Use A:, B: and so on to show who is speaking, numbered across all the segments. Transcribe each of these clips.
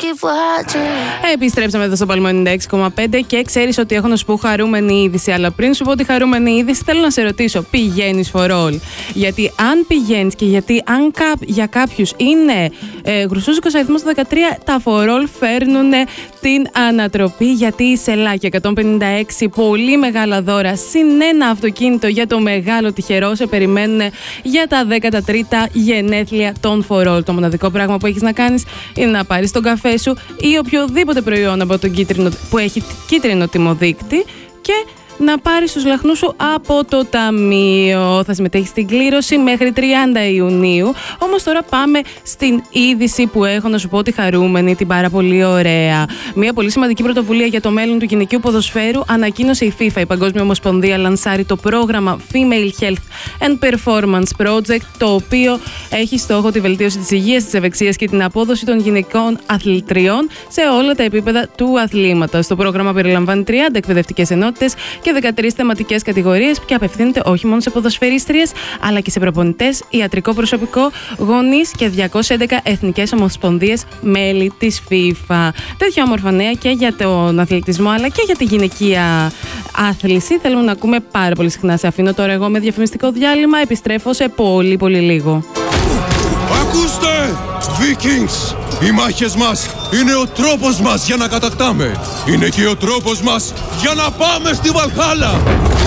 A: Επιστρέψαμε εδώ στο Παλμό 96,5 και ξέρεις ότι έχω να σου πω χαρούμενη είδηση. Αλλά πριν σου πω τη χαρούμενη είδηση, θέλω να σε ρωτήσω: πηγαίνεις for all? Γιατί αν πηγαίνεις και γιατί αν για κάποιους είναι γρουσούζικος αριθμός το 13, τα for all φέρνουν την ανατροπή. Γιατί η Σελάκη 156 πολύ μεγάλα δώρα συν ένα αυτοκίνητο για το μεγάλο τυχερό σε περιμένουν για τα 13 γενέθλια των for all. Το μοναδικό πράγμα που έχεις να κάνεις είναι να πάρεις τον καφέ σου ή οποιοδήποτε προϊόν από τον που έχει κίτρινο τιμοδείκτη και να πάρεις τους λαχνούς σου από το ταμείο. Θα συμμετέχεις στην κλήρωση μέχρι 30 Ιουνίου. Όμως τώρα πάμε στην είδηση που έχω να σου πω, τη χαρούμενη, την πάρα πολύ ωραία. Μια πολύ σημαντική πρωτοβουλία για το μέλλον του γυναικείου ποδοσφαίρου ανακοίνωσε η FIFA. Η Παγκόσμια Ομοσπονδία λανσάρει το πρόγραμμα Female Health and Performance Project, το οποίο έχει στόχο τη βελτίωση της υγείας, της ευεξίας και την απόδοση των γυναικών αθλητριών σε όλα τα επίπεδα του αθλήματος. Το πρόγραμμα περιλαμβάνει 30 εκπαιδευτικές ενότητες και 13 θεματικές κατηγορίες και απευθύνεται όχι μόνο σε ποδοσφαιρίστριες, αλλά και σε προπονητές, ιατρικό προσωπικό, γονείς και 211 εθνικές ομοσπονδίες μέλη της FIFA. Τέτοια όμορφα νέα και για τον αθλητισμό, αλλά και για τη γυναικεία άθληση θέλουμε να ακούμε πάρα πολύ συχνά. Σε αφήνω τώρα εγώ με διαφημιστικό διάλειμμα. Επιστρέφω σε πολύ πολύ λίγο.
B: Ακούστε, Vikings! Οι μάχες μας είναι ο τρόπος μας για να κατακτάμε. Είναι και ο τρόπος μας για να πάμε στη Βαλχάλα.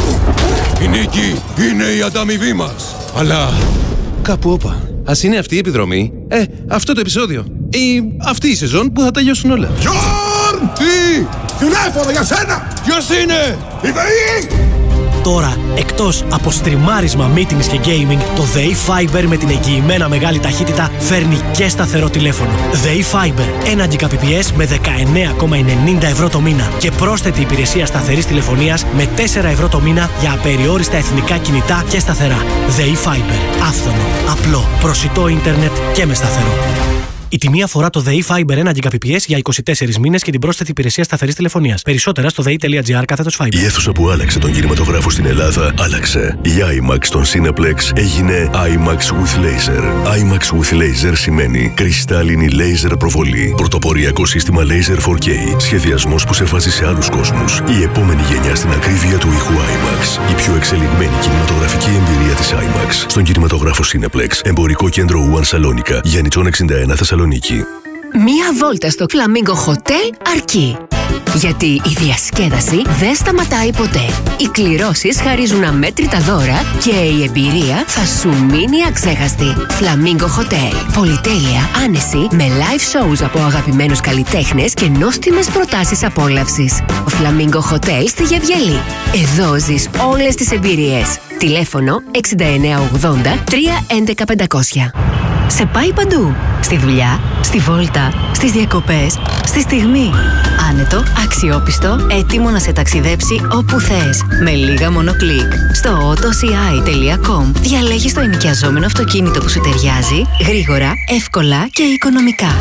B: Η νίκη είναι η ανταμοιβή μας. Αλλά κάπου όπα.
C: Ας είναι αυτή η επιδρομή, αυτό το επεισόδιο ή αυτή η σεζόν που θα τελειώσουν όλα.
B: Γιόρν! Τι! Τηλέφωνο για σένα! Ποιος είναι? Η ΔΕΗ!
D: Τώρα, εκτός από στριμάρισμα, meetings και gaming, το ΔΕΗ Fiber με την εγγυημένα μεγάλη ταχύτητα φέρνει και σταθερό τηλέφωνο. ΔΕΗ Fiber, 1 Gbps με 19,90 ευρώ το μήνα και πρόσθετη υπηρεσία σταθερής τηλεφωνίας με 4 ευρώ το μήνα για απεριόριστα εθνικά κινητά και σταθερά. ΔΕΗ Fiber, άφθονο, απλό, προσιτό ίντερνετ και με σταθερό. Η τιμή αφορά το ΔΕΗ Fiber 1 Gbps για 24 μήνες και την πρόσθετη υπηρεσία σταθερής τηλεφωνίας. Περισσότερα στο dei.gr/Fiber.
E: Η αίθουσα που άλλαξε τον κινηματογράφο στην Ελλάδα άλλαξε. Η IMAX στον Cineplex έγινε IMAX with Laser. IMAX with Laser σημαίνει κρυστάλλινη laser προβολή. Πρωτοποριακό σύστημα Laser 4K. Σχεδιασμός που σε βάζει σε άλλους κόσμους. Η επόμενη γενιά στην ακρίβεια του ήχου IMAX. Η πιο εξελιγμένη κινηματογραφική εμπειρία της IMAX. Στον κινηματογράφο Cineplex. Εμπορικό κέντρο One Σαλόνικα. Γιάννητσον 61 Θεσσαλονίκη.
F: Μία βόλτα στο Flamingo Hotel αρκεί. Γιατί η διασκέδαση δεν σταματάει ποτέ. Οι κληρώσεις χαρίζουν αμέτρητα δώρα και η εμπειρία θα σου μείνει αξέχαστη. Flamingo Hotel. Πολυτέλεια, άνεση, με live shows από αγαπημένους καλλιτέχνες και νόστιμες προτάσεις απόλαυσης. Flamingo Hotel στη Γεβγελή. Εδώ ζεις όλες τις εμπειρίες. Τηλέφωνο 6980 311 500. Σε πάει παντού. Στη δουλειά, στη βόλτα, στις διακοπές, στη στιγμή. Άνετο, αξιόπιστο, έτοιμο να σε ταξιδέψει όπου θες. Με λίγα μόνο κλικ. Στο autoci.com διαλέγεις το ενοικιαζόμενο αυτοκίνητο που σου ταιριάζει, γρήγορα, εύκολα και οικονομικά.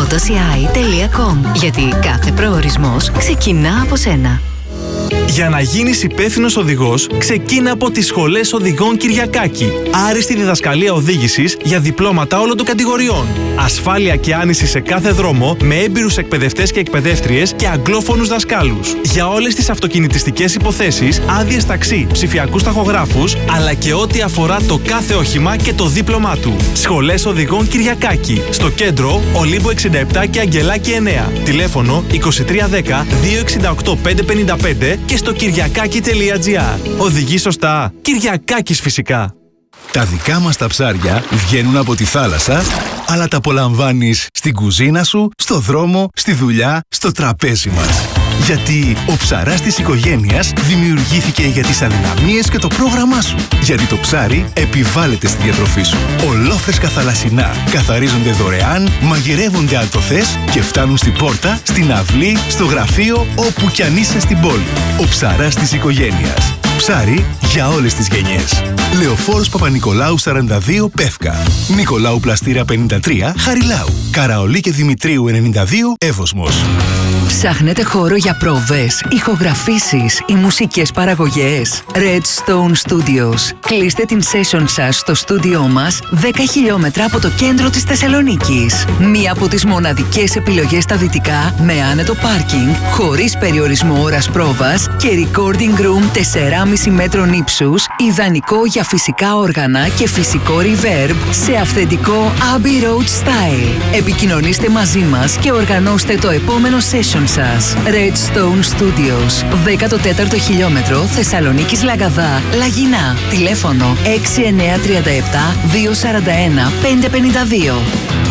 F: autoci.com. Γιατί κάθε προορισμός ξεκινά από σένα.
G: Για να γίνεις υπεύθυνος οδηγός, ξεκίνα από τις σχολές οδηγών Κυριακάκη. Άριστη διδασκαλία οδήγησης για διπλώματα όλων των κατηγοριών. Ασφάλεια και άνηση σε κάθε δρόμο με έμπειρους εκπαιδευτές και εκπαιδεύτριες και αγγλόφωνους δασκάλους. Για όλες τις αυτοκινητιστικές υποθέσεις, άδειες ταξί, ψηφιακούς ταχογράφους, αλλά και ό,τι αφορά το κάθε όχημα και το δίπλωμά του. Σχολές οδηγών Κυριακάκη. Στο κέντρο, Ολύμπου 67 και Αγγελάκη 9. Τηλέφωνο 2310 268 555 και στο κυριακάκι.gr. Οδηγεί σωστά. Κυριακάκης φυσικά.
H: Τα δικά μας τα ψάρια βγαίνουν από τη θάλασσα, αλλά τα απολαμβάνεις στην κουζίνα σου, στο δρόμο, στη δουλειά, στο τραπέζι μας. Γιατί ο ψαράς της οικογένειας δημιουργήθηκε για τις αδυναμίες και το πρόγραμμά σου. Γιατί το ψάρι επιβάλλεται στη διατροφή σου. Ολόφρεσκα θαλασσινά καθαρίζονται δωρεάν, μαγειρεύονται αν το θες και φτάνουν στην πόρτα, στην αυλή, στο γραφείο, όπου κι αν είσαι στην πόλη. Ο ψαράς της οικογένειας. Ψάρι για όλες τις γενιές. Λεωφόρος Παπα-Νικολάου 42 Πεύκα. Νικολάου Πλαστήρα 53 Χαριλάου. Καραολί και Δημητρίου 92 Εύωσμος.
F: Ψάχνετε χώρο για πρόβες, ηχογραφήσεις ή μουσικές παραγωγές? Redstone Studios. Κλείστε την session σας στο στούντιό μας 10 χιλιόμετρα από το κέντρο της Θεσσαλονίκης. Μία από τις μοναδικές επιλογές στα δυτικά με άνετο πάρκινγκ, χωρίς περιορισμό ώρας πρόβας και recording room 4,5 μέτρων ύψους, ιδανικό για φυσικά όργανα και φυσικό reverb σε αυθεντικό Abbey Road style. Επικοινωνήστε μαζί μας και οργανώστε το επόμενο session σας. Redstone Studios, 14ο χιλιόμετρο, Θεσσαλονίκης Λαγκαδά, Λαγινά. Τηλέφωνο 6937 241 552.